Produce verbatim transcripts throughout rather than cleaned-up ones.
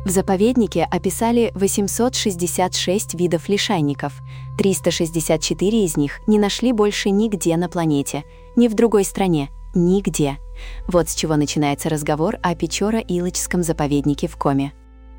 В заповеднике описали восемьсот шестьдесят шесть видов лишайников. триста шестьдесят четыре из них не нашли больше нигде на планете, ни в другой стране, нигде. Вот с чего начинается разговор о Печора-Илочском заповеднике в Коми.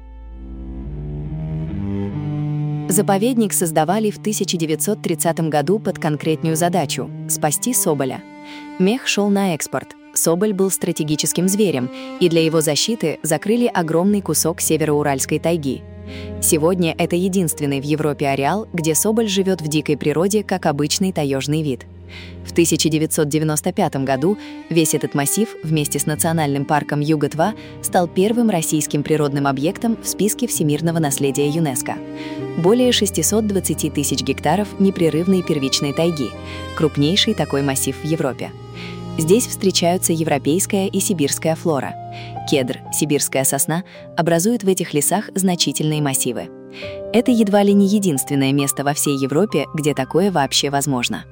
Заповедник создавали в тысяча девятьсот тридцатом году под конкретную задачу – спасти соболя. Мех шел на экспорт. Соболь был стратегическим зверем, и для его защиты закрыли огромный кусок североуральской тайги. Сегодня это единственный в Европе ареал, где соболь живет в дикой природе как обычный таежный вид. В тысяча девятьсот девяносто пятом году весь этот массив вместе с национальным парком Юго-два стал первым российским природным объектом в списке всемирного наследия ЮНЕСКО. Более шестисот двадцати тысяч гектаров непрерывной первичной тайги, крупнейший такой массив в Европе. Здесь встречаются европейская и сибирская флора. Кедр, сибирская сосна образуют в этих лесах значительные массивы. Это едва ли не единственное место во всей Европе, где такое вообще возможно.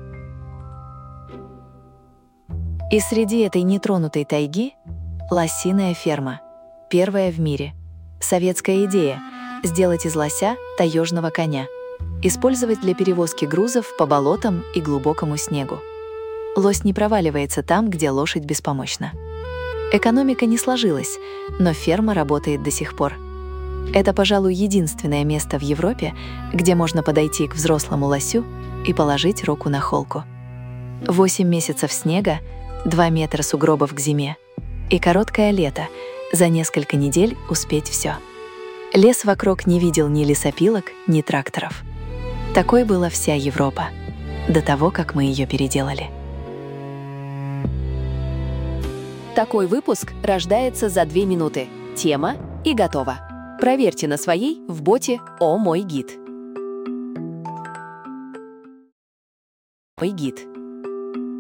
И среди этой нетронутой тайги — лосиная ферма, первая в мире. Советская идея — сделать из лося таежного коня, использовать для перевозки грузов по болотам и глубокому снегу. Лось не проваливается там, где лошадь беспомощна. Экономика не сложилась, но ферма работает до сих пор. Это, пожалуй, единственное место в Европе, где можно подойти к взрослому лосю и положить руку на холку. Восемь месяцев снега, два метра сугробов к зиме и короткое лето, за несколько недель успеть все. Лес вокруг не видел ни лесопилок, ни тракторов. Такой была вся Европа, до того, как мы ее переделали. Такой выпуск рождается за две минуты. Тема и готово. Проверьте на своей в боте «О мой гид». Мой гид.